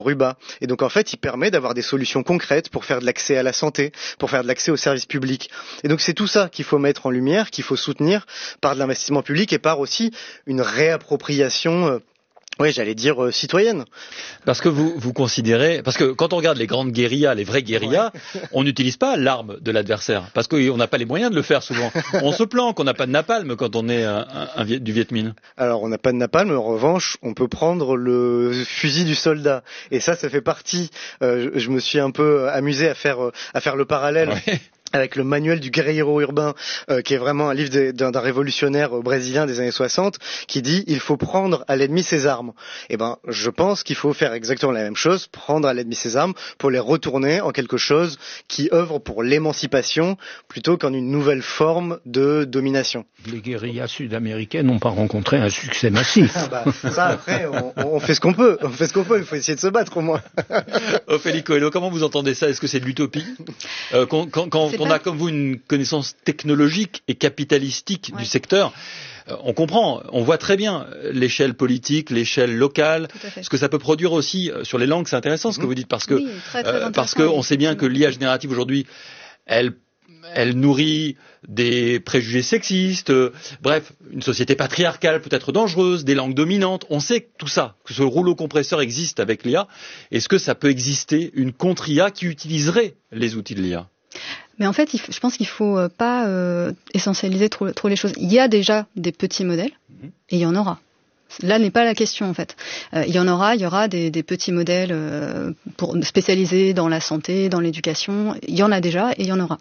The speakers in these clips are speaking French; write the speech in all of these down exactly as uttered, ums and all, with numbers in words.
Ruba. Et donc en fait, il permet d'avoir des solutions concrètes pour faire de l'accès à la santé, pour faire de l'accès aux services publics. Et donc c'est tout ça qu'il faut mettre en lumière, qu'il faut soutenir par de l'investissement public et par aussi une réappropriation euh, oui, j'allais dire euh, citoyenne. Parce que vous, vous considérez, parce que quand on regarde les grandes guérillas, les vraies guérillas, ouais. on n'utilise pas l'arme de l'adversaire, parce qu'on n'a pas les moyens de le faire souvent. On se planque, on n'a pas de napalm quand on est un, un, un, du Viet Minh. Alors on n'a pas de napalm, en revanche, on peut prendre le fusil du soldat. Et ça, ça fait partie. Euh, je me suis un peu amusé à faire à faire le parallèle. Ouais. Avec le manuel du guerriero urbain, euh, qui est vraiment un livre d'un, d'un révolutionnaire brésilien des années soixante, qui dit il faut prendre à l'ennemi ses armes. Eh ben, je pense qu'il faut faire exactement la même chose, prendre à l'ennemi ses armes pour les retourner en quelque chose qui œuvre pour l'émancipation plutôt qu'en une nouvelle forme de domination. Les guérillas sud-américaines n'ont pas rencontré un succès massif. Ah bah, ça après, on, on fait ce qu'on peut, on fait ce qu'on peut. Il faut essayer de se battre au moins. Ophélie Coelho, comment vous entendez ça? Est-ce que c'est de l'utopie euh, quand, quand, quand on a comme vous une connaissance technologique et capitalistique ouais. du secteur, euh, on comprend, on voit très bien l'échelle politique, l'échelle locale, ce que ça peut produire aussi euh, sur les langues. C'est intéressant ce que vous dites parce que oui, très, très euh, parce que on sait bien que l'I A générative aujourd'hui, elle elle nourrit des préjugés sexistes, euh, bref, une société patriarcale peut-être dangereuse, des langues dominantes. On sait tout ça, que ce rouleau compresseur existe avec l'I A. Est-ce que ça peut exister une contre-I A qui utiliserait les outils de l'I A? Mais en fait, il faut, je pense qu'il ne faut pas euh, essentialiser trop, trop les choses. Il y a déjà des petits modèles, mmh. et il y en aura. Là n'est pas la question en fait. Euh, il y en aura, il y aura des, des petits modèles euh, pour spécialisés dans la santé, dans l'éducation. Il y en a déjà et il y en aura.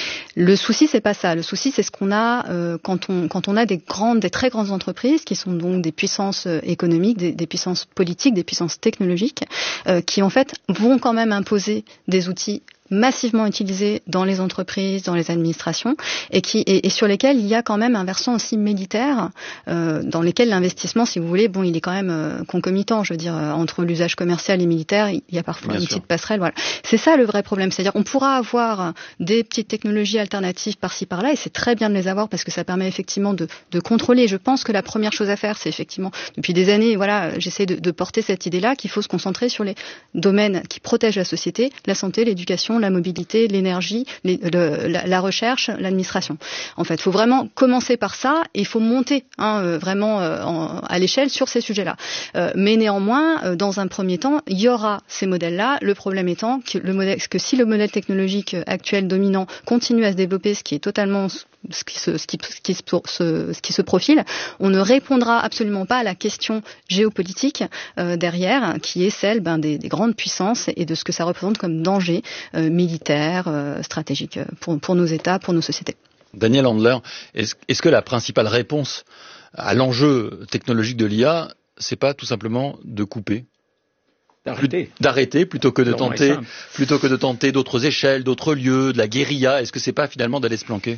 Le souci c'est pas ça. Le souci c'est ce qu'on a euh, quand on quand on a des grandes, des très grandes entreprises qui sont donc des puissances économiques, des, des puissances politiques, des puissances technologiques, euh, qui en fait vont quand même imposer des outils massivement utilisés dans les entreprises, dans les administrations, et qui et, et sur lesquels il y a quand même un versant aussi militaire, euh, dans lesquels l'investissement, si vous voulez, bon, il est quand même euh, concomitant. Je veux dire, euh, entre l'usage commercial et militaire, il y a parfois Bien une sûr. petite passerelle. Voilà, c'est ça le vrai problème. C'est-à-dire, on pourra avoir des petites technologies alternatives par-ci par-là, et c'est très bien de les avoir parce que ça permet effectivement de, de contrôler. Je pense que la première chose à faire, c'est effectivement, depuis des années, voilà, j'essaie de, de porter cette idée-là qu'il faut se concentrer sur les domaines qui protègent la société, la santé, l'éducation, la mobilité, l'énergie, les, le, la, la recherche, l'administration. En fait, il faut vraiment commencer par ça et il faut monter hein, euh, vraiment euh, en, à l'échelle sur ces sujets-là. Euh, mais néanmoins, euh, dans un premier temps, il y aura ces modèles-là. Le problème étant que, le modèle, que si le modèle technologique actuel dominant continue à se développer, ce qui est totalement ce qui se, ce qui, ce qui, se, ce qui se profile, on ne répondra absolument pas à la question géopolitique euh, derrière, qui est celle ben, des, des grandes puissances et de ce que ça représente comme danger euh, militaire, euh, stratégique pour, pour nos États, pour nos sociétés. Daniel Handler, est-ce, est-ce que la principale réponse à l'enjeu technologique de l'I A, c'est pas tout simplement de couper? D'arrêter. D'arrêter plutôt que de tenter, plutôt que de tenter d'autres échelles, d'autres lieux, de la guérilla. Est-ce que c'est pas finalement d'aller se planquer?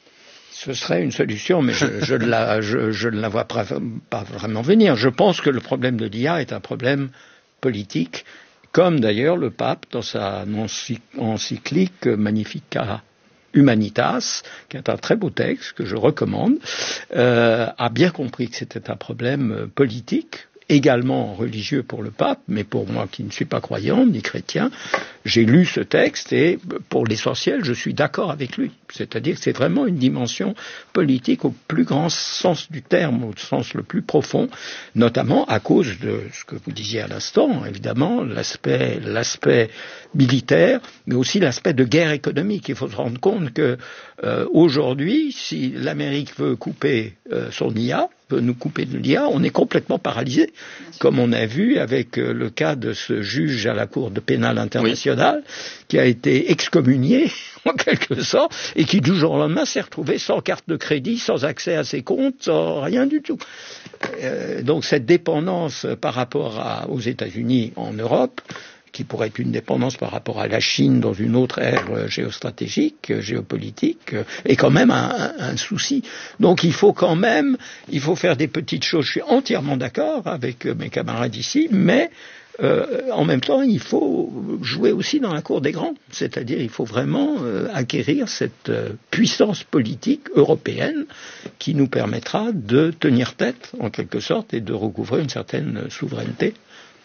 Ce serait une solution, mais je, je, la, je, je ne la vois pas, pas vraiment venir. Je pense que le problème de l'I A est un problème politique, comme d'ailleurs le pape, dans sa encyclique Magnificat Humanitas, qui est un très beau texte que je recommande, euh, a bien compris que c'était un problème politique, également religieux pour le pape, mais pour moi qui ne suis pas croyant ni chrétien, j'ai lu ce texte et pour l'essentiel, je suis d'accord avec lui. C'est-à-dire que c'est vraiment une dimension politique au plus grand sens du terme, au sens le plus profond, notamment à cause de ce que vous disiez à l'instant, évidemment, l'aspect, l'aspect militaire, mais aussi l'aspect de guerre économique. Il faut se rendre compte que euh, aujourd'hui, si l'Amérique veut couper euh, son I A, veut nous couper de l'I A, on est complètement paralysé, comme on a vu avec euh, le cas de ce juge à la Cour de pénale internationale, oui. qui a été excommunié, en quelque sorte, et qui du jour au lendemain s'est retrouvé sans carte de crédit, sans accès à ses comptes, sans rien du tout. Euh, donc cette dépendance par rapport à, aux États-Unis en Europe, qui pourrait être une dépendance par rapport à la Chine dans une autre ère géostratégique, géopolitique, est quand même un, un, un souci. Donc il faut quand même, il faut faire des petites choses. Je suis entièrement d'accord avec mes camarades ici, mais euh, en même temps, il faut jouer aussi dans la cour des grands. C'est-à-dire, il faut vraiment euh, acquérir cette euh, puissance politique européenne qui nous permettra de tenir tête, en quelque sorte, et de recouvrer une certaine souveraineté.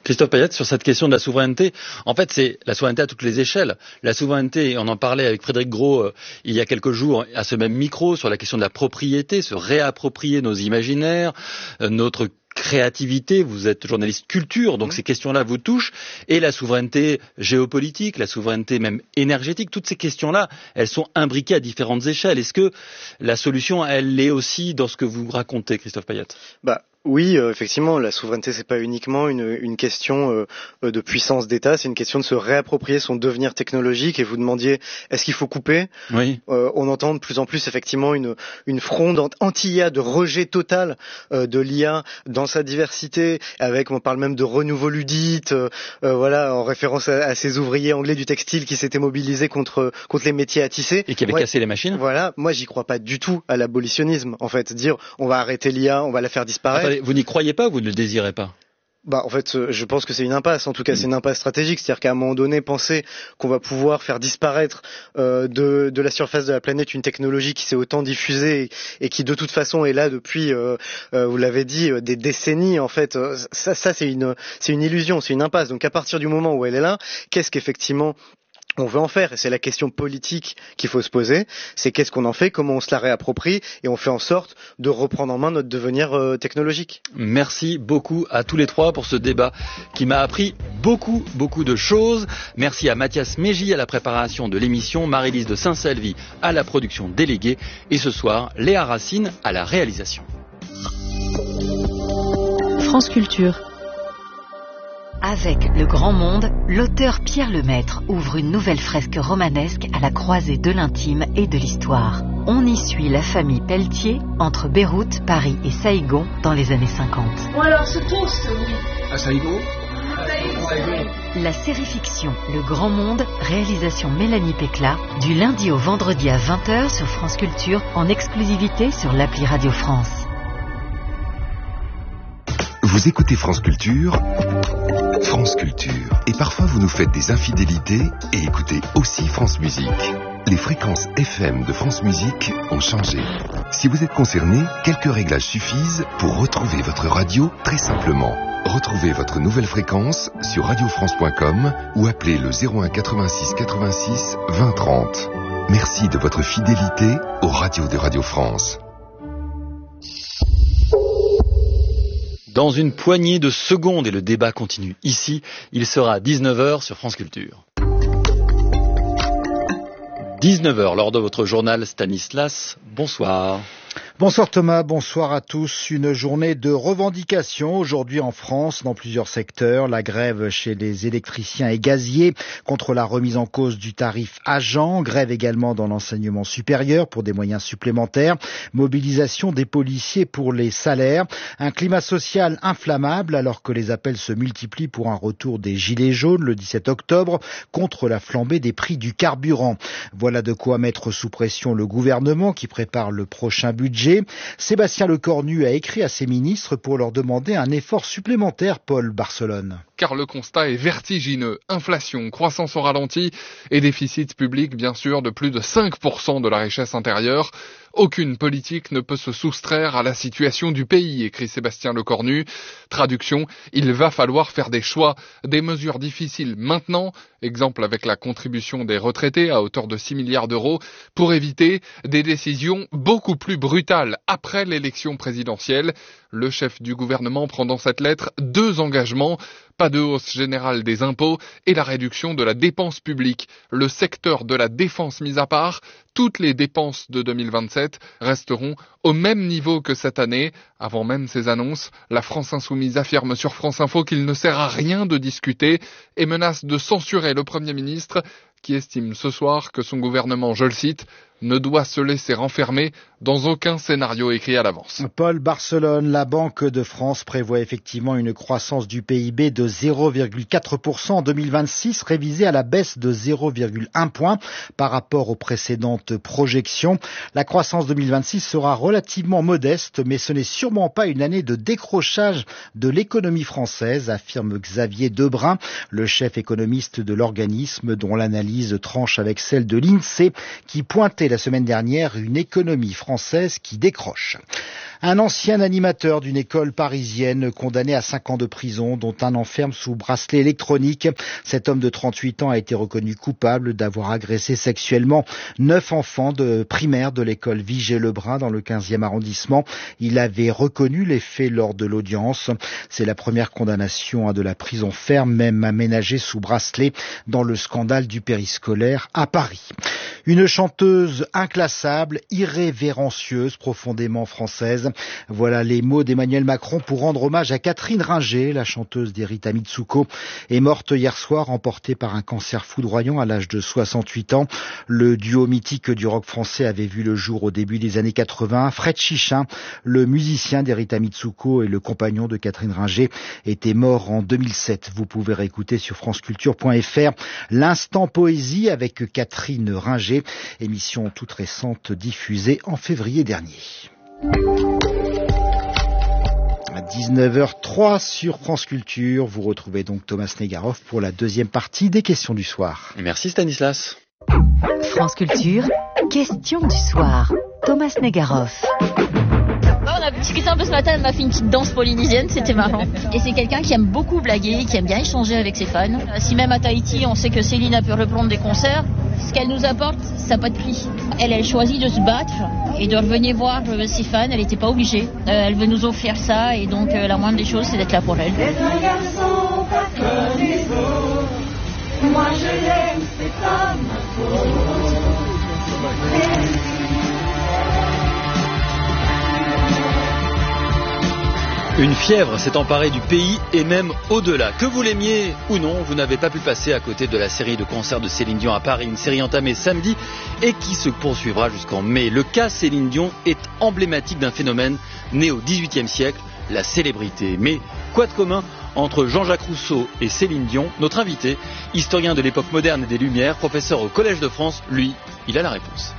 Christophe Payette, sur cette question de la souveraineté, en fait, c'est la souveraineté à toutes les échelles. La souveraineté, on en parlait avec Frédéric Gros euh, il y a quelques jours à ce même micro, sur la question de la propriété, se réapproprier nos imaginaires, euh, notre créativité, vous êtes journaliste culture, donc mmh. ces questions-là vous touchent, et la souveraineté géopolitique, la souveraineté même énergétique, toutes ces questions-là, elles sont imbriquées à différentes échelles. Est-ce que la solution, elle est aussi dans ce que vous racontez, Christophe Payette? Bah. Oui, euh, effectivement, la souveraineté, c'est pas uniquement une, une question euh, de puissance d'État, c'est une question de se réapproprier son devenir technologique. Et vous demandiez, est-ce qu'il faut couper? Oui. Euh, on entend de plus en plus effectivement une, une fronde anti-I A, de rejet total euh, de l'I A dans sa diversité. Avec, on parle même de renouveau ludite, euh, euh, voilà, en référence à, à ces ouvriers anglais du textile qui s'étaient mobilisés contre contre les métiers à tisser et qui avaient ouais, cassé les machines. Voilà, moi j'y crois pas du tout à l'abolitionnisme. En fait, dire on va arrêter l'I A, on va la faire disparaître. Attendez, vous n'y croyez pas ou vous ne le désirez pas? Bah, en fait, je pense que c'est une impasse. En tout cas, c'est une impasse stratégique. C'est-à-dire qu'à un moment donné, penser qu'on va pouvoir faire disparaître euh, de, de la surface de la planète une technologie qui s'est autant diffusée et, et qui, de toute façon, est là depuis, euh, euh, vous l'avez dit, des décennies. En fait, ça, ça, c'est une, c'est une illusion, c'est une impasse. Donc, à partir du moment où elle est là, qu'est-ce qu'effectivement on veut en faire? Et c'est la question politique qu'il faut se poser. C'est qu'est-ce qu'on en fait, comment on se la réapproprie, et on fait en sorte de reprendre en main notre devenir euh, technologique. Merci beaucoup à tous les trois pour ce débat qui m'a appris beaucoup, beaucoup de choses. Merci à Mathias Mégy à la préparation de l'émission, Marie-Lise de Saint-Salvi à la production déléguée, et ce soir, Léa Racine à la réalisation. France Culture. Avec Le Grand Monde, l'auteur Pierre Lemaître ouvre une nouvelle fresque romanesque à la croisée de l'intime et de l'histoire. On y suit la famille Pelletier entre Beyrouth, Paris et Saïgon dans les années cinquante. Bon alors, ce toast, oui. À Saïgon ? La série fiction Le Grand Monde, réalisation Mélanie Pécla, du lundi au vendredi à vingt heures sur France Culture, en exclusivité sur l'appli Radio France. Vous écoutez France Culture, France Culture. Et parfois vous nous faites des infidélités et écoutez aussi France Musique. Les fréquences F M de France Musique ont changé. Si vous êtes concerné, quelques réglages suffisent pour retrouver votre radio très simplement. Retrouvez votre nouvelle fréquence sur radio france point com ou appelez le zéro un quatre-vingt-six quatre-vingt-six vingt trente. Merci de votre fidélité aux radios de Radio France. Dans une poignée de secondes, et le débat continue ici, il sera dix-neuf heures sur France Culture. dix-neuf heures, lors de votre journal Stanislas, bonsoir. Bonsoir Thomas, bonsoir à tous. Une journée de revendication aujourd'hui en France dans plusieurs secteurs. La grève chez les électriciens et gaziers contre la remise en cause du tarif agent. Grève également dans l'enseignement supérieur pour des moyens supplémentaires. Mobilisation des policiers pour les salaires. Un climat social inflammable alors que les appels se multiplient pour un retour des gilets jaunes le dix-sept octobre contre la flambée des prix du carburant. Voilà de quoi mettre sous pression le gouvernement qui prépare le prochain budget. Sébastien Lecornu a écrit à ses ministres pour leur demander un effort supplémentaire, Paul Barcelone. Car le constat est vertigineux. Inflation, croissance au ralenti et déficit public, bien sûr, de plus de cinq pour cent de la richesse intérieure. Aucune politique ne peut se soustraire à la situation du pays, écrit Sébastien Lecornu. Traduction, il va falloir faire des choix, des mesures difficiles maintenant, exemple avec la contribution des retraités à hauteur de six milliards d'euros, pour éviter des décisions beaucoup plus brutales après l'élection présidentielle. Le chef du gouvernement prend dans cette lettre deux engagements. Pas de hausse générale des impôts et la réduction de la dépense publique. Le secteur de la défense mis à part, toutes les dépenses de deux mille vingt-sept resteront au même niveau que cette année. Avant même ces annonces, la France Insoumise affirme sur France Info qu'il ne sert à rien de discuter et menace de censurer le Premier ministre qui estime ce soir que son gouvernement, je le cite, ne doit se laisser renfermer dans aucun scénario écrit à l'avance. Paul Barcelone, la Banque de France prévoit effectivement une croissance du P I B de zéro virgule quatre pour cent en deux mille vingt-six, révisée à la baisse de zéro virgule un point par rapport aux précédentes projections. La croissance deux mille vingt-six sera relativement modeste, mais ce n'est sûrement pas une année de décrochage de l'économie française, affirme Xavier Debrun, le chef économiste de l'organisme dont l'analyse tranche avec celle de l'INSEE, qui pointait la semaine dernière une économie française qui décroche. Un ancien animateur d'une école parisienne condamné à cinq ans de prison, dont un enferme sous bracelet électronique. Cet homme de trente-huit ans a été reconnu coupable d'avoir agressé sexuellement neuf enfants de primaire de l'école Vigée-Lebrun dans le quinzième arrondissement. Il avait reconnu les faits lors de l'audience. C'est la première condamnation à de la prison ferme, même aménagée sous bracelet, dans le scandale du périscolaire à Paris. Une chanteuse inclassable, irrévérencieuse, profondément française. Voilà les mots d'Emmanuel Macron pour rendre hommage à Catherine Ringer. La chanteuse d'Erita Mitsuko est morte hier soir, emportée par un cancer foudroyant à l'âge de soixante-huit ans. Le duo mythique du rock français avait vu le jour au début des années quatre-vingts. Fred Chichin, le musicien d'Erita Mitsuko et le compagnon de Catherine Ringer, était mort en deux mille sept. Vous pouvez réécouter sur franceculture point f r l'instant poésie avec Catherine Ringer, émission toute récente diffusée en février dernier. À dix-neuf heures trois sur France Culture, vous retrouvez donc Thomas Negaroff pour la deuxième partie des questions du soir. Merci Stanislas. France Culture, questions du soir. Thomas Negaroff. On a discuté un peu ce matin, elle m'a fait une petite danse polynésienne, c'était marrant. Et c'est quelqu'un qui aime beaucoup blaguer, qui aime bien échanger avec ses fans. Si même à Tahiti, on sait que Céline a pu reprendre des concerts, ce qu'elle nous apporte, ça n'a pas de prix. Elle, elle choisit de se battre et de revenir voir ses fans, elle n'était pas obligée. Euh, elle veut nous offrir ça et donc euh, la moindre des choses, c'est d'être là pour elle. C'est un garçon pas comme les autres. Moi je l'aime, c'est pas ma faute. Une fièvre s'est emparée du pays et même au-delà. Que vous l'aimiez ou non, vous n'avez pas pu passer à côté de la série de concerts de Céline Dion à Paris, une série entamée samedi et qui se poursuivra jusqu'en mai. Le cas Céline Dion est emblématique d'un phénomène né au dix-huitième siècle, la célébrité. Mais quoi de commun entre Jean-Jacques Rousseau et Céline Dion? Notre invité, historien de l'époque moderne et des Lumières, professeur au Collège de France, lui, il a la réponse.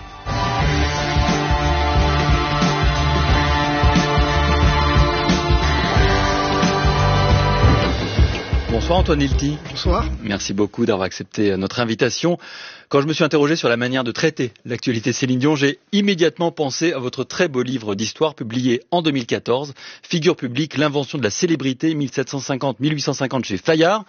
Bonsoir Antoine Hilty. Bonsoir. Merci beaucoup d'avoir accepté notre invitation. Quand je me suis interrogé sur la manière de traiter l'actualité Céline Dion, j'ai immédiatement pensé à votre très beau livre d'histoire publié en deux mille quatorze, Figure publique, l'invention de la célébrité mille sept cent cinquante à mille huit cent cinquante chez Fayard.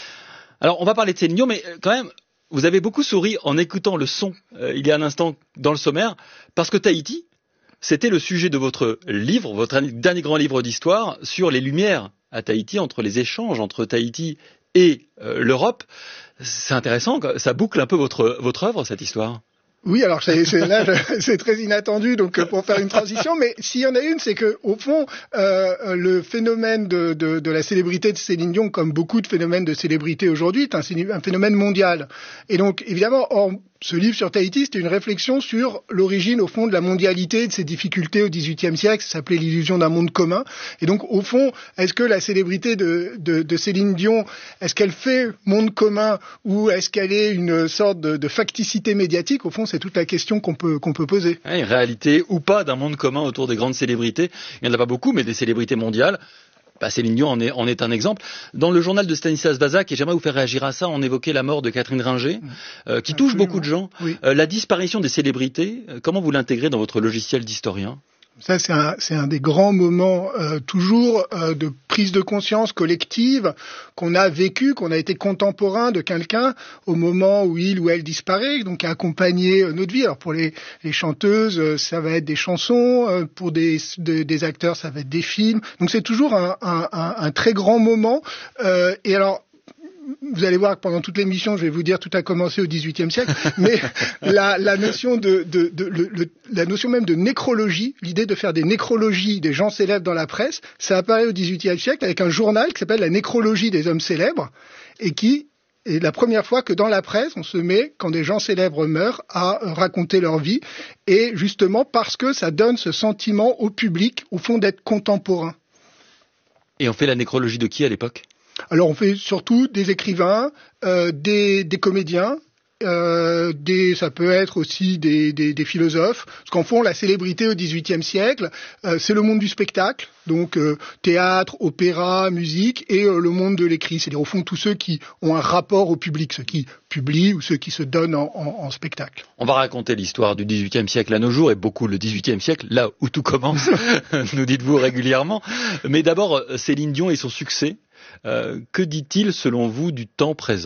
Alors on va parler de Céline Dion, mais quand même, vous avez beaucoup souri en écoutant le son euh, il y a un instant dans le sommaire, parce que Tahiti, c'était le sujet de votre livre, votre dernier grand livre d'histoire sur les Lumières à Tahiti, entre les échanges entre Tahiti et euh, l'Europe. C'est intéressant, ça boucle un peu votre, votre œuvre, cette histoire. Oui, alors c'est, c'est, là, je, c'est très inattendu, donc pour faire une transition, mais s'il y en a une, c'est que au fond, euh, le phénomène de, de, de la célébrité de Céline Dion, comme beaucoup de phénomènes de célébrité aujourd'hui, est un, un phénomène mondial. Et donc, évidemment, or, ce livre sur Tahiti, c'était une réflexion sur l'origine, au fond, de la mondialité, de ses difficultés au dix-huitième siècle. Ça s'appelait l'illusion d'un monde commun. Et donc, au fond, est-ce que la célébrité de, de, de Céline Dion, est-ce qu'elle fait monde commun ou est-ce qu'elle est une sorte de, de facticité médiatique? Au fond, c'est toute la question qu'on peut, qu'on peut poser. Ouais, réalité ou pas d'un monde commun autour des grandes célébrités. Il n'y en a pas beaucoup, mais des célébrités mondiales. Bah, Céline Dion en est, en est un exemple. Dans le journal de Stanislas Vazak, et j'aimerais vous faire réagir à ça, on évoquait la mort de Catherine Ringer, euh, qui touche beaucoup de gens. Oui. Euh, la disparition des célébrités, euh, comment vous l'intégrez dans votre logiciel d'historien ? Ça, c'est un, c'est un des grands moments euh, toujours euh, de prise de conscience collective qu'on a vécu, qu'on a été contemporain de quelqu'un au moment où il ou elle disparaît, donc a accompagné euh, notre vie. Alors pour les, les chanteuses, euh, ça va être des chansons, euh, pour des, de, des acteurs, ça va être des films. Donc c'est toujours un, un, un, un très grand moment. Euh, et alors, vous allez voir que pendant toute l'émission, je vais vous dire tout a commencé au dix-huitième siècle, mais la, la notion de, de, de le, le, la notion même de nécrologie, l'idée de faire des nécrologies des gens célèbres dans la presse, ça apparaît au dix-huitième siècle avec un journal qui s'appelle la nécrologie des hommes célèbres et qui est la première fois que dans la presse, on se met, quand des gens célèbres meurent, à raconter leur vie, et justement parce que ça donne ce sentiment au public, au fond, d'être contemporain. Et on fait la nécrologie de qui à l'époque ? Alors on fait surtout des écrivains, euh, des, des comédiens euh, des, ça peut être aussi des, des, des philosophes, parce qu'en fond, la célébrité au dix-huitième siècle, euh, c'est le monde du spectacle, donc euh, théâtre, opéra, musique, et euh, le monde de l'écrit, c'est-à-dire au fond tous ceux qui ont un rapport au public, ceux qui publient ou ceux qui se donnent en, en, en spectacle. On va raconter l'histoire du dix-huitième siècle à nos jours, et beaucoup le dix-huitième siècle, là où tout commence, nous dites-vous régulièrement. Mais d'abord, Céline Dion et son succès, euh, que dit-il selon vous du temps présent ?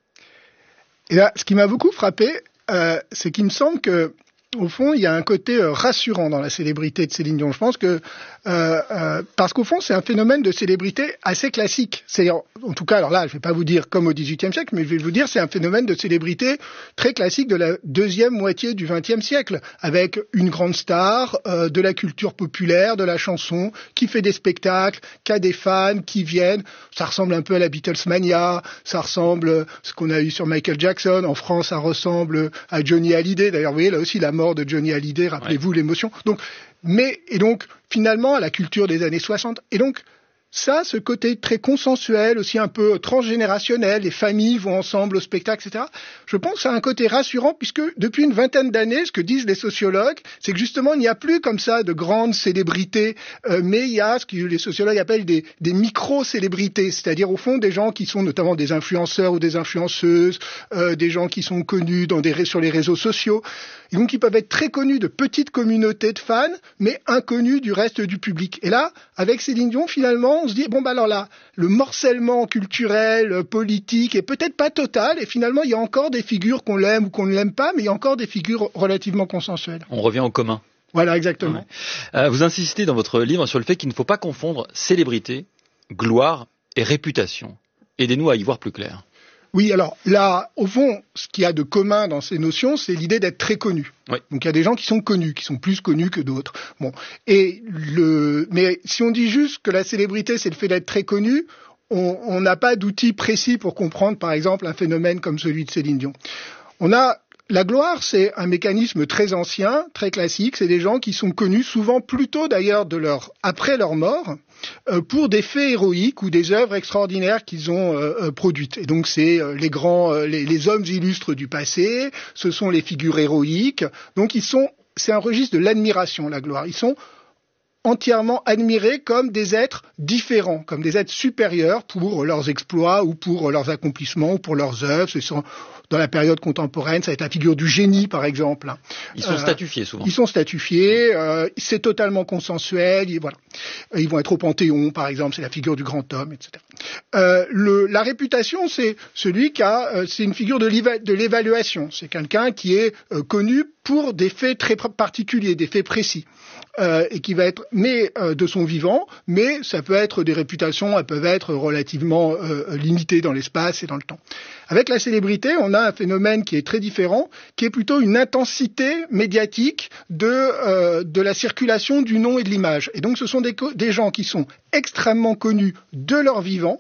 Et là, ce qui m'a beaucoup frappé, euh, c'est qu'il me semble que, au fond, il y a un côté euh, rassurant dans la célébrité de Céline Dion. Je pense que, euh, euh, parce qu'au fond, c'est un phénomène de célébrité assez classique. C'est, en, en tout cas, alors là, je vais pas vous dire comme au dix-huitième siècle, mais je vais vous dire, c'est un phénomène de célébrité très classique de la deuxième moitié du vingtième siècle, avec une grande star euh, de la culture populaire, de la chanson, qui fait des spectacles, qui a des fans, qui viennent. Ça ressemble un peu à la Beatlesmania, ça ressemble à ce qu'on a eu sur Michael Jackson. En France, ça ressemble à Johnny Hallyday. D'ailleurs, vous voyez, là aussi, la mort de Johnny Hallyday, rappelez-vous ouais. l'émotion. Donc, mais, et donc, finalement, à la culture des années soixante. Et donc, ça, ce côté très consensuel, aussi un peu transgénérationnel, les familles vont ensemble au spectacle, et cetera. Je pense que ça a un côté rassurant puisque depuis une vingtaine d'années, ce que disent les sociologues, c'est que justement, il n'y a plus comme ça de grandes célébrités, euh, mais il y a ce que les sociologues appellent des, des micro-célébrités, c'est-à-dire au fond des gens qui sont notamment des influenceurs ou des influenceuses, euh, des gens qui sont connus dans des, sur les réseaux sociaux, et donc ils peuvent être très connus de petites communautés de fans, mais inconnus du reste du public. Et là, avec Céline Dion, finalement, on se dit, bon, bah alors là, le morcellement culturel, politique est peut-être pas total, et finalement, il y a encore des figures qu'on l'aime ou qu'on ne l'aime pas, mais il y a encore des figures relativement consensuelles. On revient au commun. Voilà, exactement. Ouais. Euh, vous insistez dans votre livre sur le fait qu'il ne faut pas confondre célébrité, gloire et réputation. Aidez-nous à y voir plus clair. Oui, alors là, au fond, ce qu'il y a de commun dans ces notions, c'est l'idée d'être très connu. Oui. Donc il y a des gens qui sont connus, qui sont plus connus que d'autres. Bon, et le, mais si on dit juste que la célébrité, c'est le fait d'être très connu, on n'a pas d'outils précis pour comprendre, par exemple, un phénomène comme celui de Céline Dion. On a la gloire, c'est un mécanisme très ancien, très classique. C'est des gens qui sont connus, souvent plutôt d'ailleurs de leur après leur mort, euh, pour des faits héroïques ou des œuvres extraordinaires qu'ils ont euh, produites. Et donc c'est euh, les grands, euh, les, les hommes illustres du passé. Ce sont les figures héroïques. Donc ils sont, c'est un registre de l'admiration, la gloire. Ils sont entièrement admirés comme des êtres différents, comme des êtres supérieurs pour leurs exploits ou pour leurs accomplissements ou pour leurs œuvres. Ce sont, dans la période contemporaine, ça va être la figure du génie, par exemple. Ils sont euh, statufiés souvent. Ils sont statufiés, euh, c'est totalement consensuel, et voilà. Ils vont être au Panthéon, par exemple, c'est la figure du grand homme, et cetera. Euh, le, la réputation, c'est celui qui a, euh, c'est une figure de, de l'évaluation. C'est quelqu'un qui est euh, connu pour des faits très particuliers, des faits précis. Euh, et qui va être, mais euh, de son vivant, mais ça peut être des réputations, elles peuvent être relativement euh, limitées dans l'espace et dans le temps. Avec la célébrité, on a un phénomène qui est très différent, qui est plutôt une intensité médiatique de euh, de la circulation du nom et de l'image. Et donc, ce sont des, des gens qui sont extrêmement connus de leur vivant.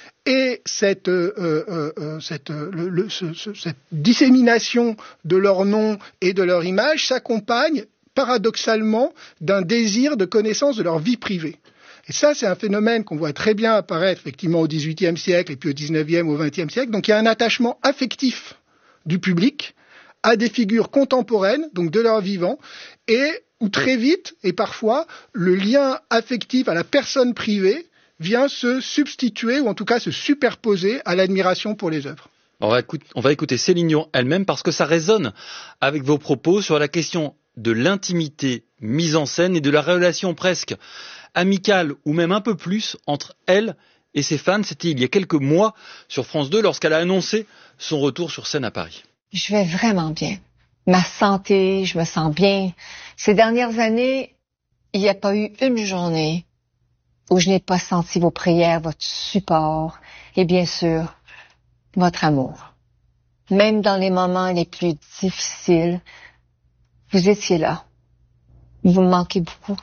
Et cette, euh, euh, euh, cette, euh, le, le, ce, ce, cette dissémination de leur nom et de leur image s'accompagne paradoxalement d'un désir de connaissance de leur vie privée. Et ça, c'est un phénomène qu'on voit très bien apparaître effectivement au dix-huitième siècle et puis au dix-neuvième, au vingtième siècle. Donc il y a un attachement affectif du public à des figures contemporaines, donc de leur vivant, et où très vite, et parfois, le lien affectif à la personne privée vient se substituer, ou en tout cas se superposer à l'admiration pour les œuvres. On va écouter, on va écouter Céline Dion elle-même parce que ça résonne avec vos propos sur la question de l'intimité mise en scène et de la relation presque amicale ou même un peu plus entre elle et ses fans. C'était il y a quelques mois sur France deux lorsqu'elle a annoncé son retour sur scène à Paris. Je vais vraiment bien. Ma santé, je me sens bien. Ces dernières années, il n'y a pas eu une journée où je n'ai pas senti vos prières, votre support et bien sûr, votre amour. Même dans les moments les plus difficiles, vous étiez là. Vous me manquez beaucoup.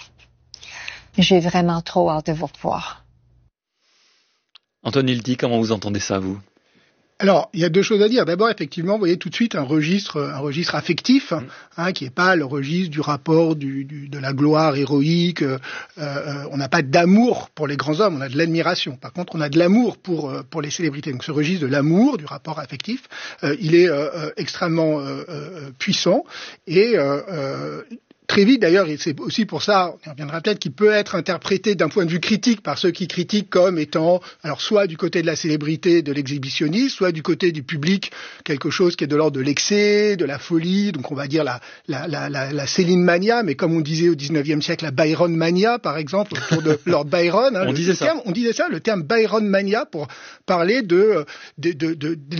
J'ai vraiment trop hâte de vous revoir. Antoine Hilty, comment vous entendez ça, vous ? Alors, il y a deux choses à dire. D'abord, effectivement, vous voyez tout de suite un registre, un registre affectif, mmh. hein, qui n'est pas le registre du rapport du, du, de la gloire héroïque. Euh, euh, on n'a pas d'amour pour les grands hommes, on a de l'admiration. Par contre, on a de l'amour pour pour les célébrités. Donc, ce registre de l'amour, du rapport affectif, euh, il est euh, extrêmement euh, euh, puissant et euh, euh, très vite, d'ailleurs, et c'est aussi pour ça, on reviendra peut-être, qu'il peut être interprété d'un point de vue critique par ceux qui critiquent comme étant, alors soit du côté de la célébrité, de l'exhibitionnisme, soit du côté du public, quelque chose qui est de l'ordre de l'excès, de la folie, donc on va dire la, la, la, la, la Céline Mania, mais comme on disait au dix-neuvième siècle, la Byron Mania, par exemple, autour de Lord Byron. Hein, on le, disait le ça. Terme, on disait ça, le terme Byron Mania pour parler de, de, de, de, de